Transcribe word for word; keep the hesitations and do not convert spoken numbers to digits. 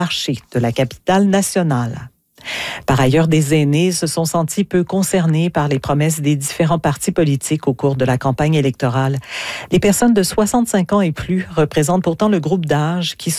marché de la capitale nationale. Par ailleurs, des aînés se sont sentis peu concernés par les promesses des différents partis politiques au cours de la campagne électorale. Les personnes de soixante-cinq ans et plus représentent pourtant le groupe d'âge qui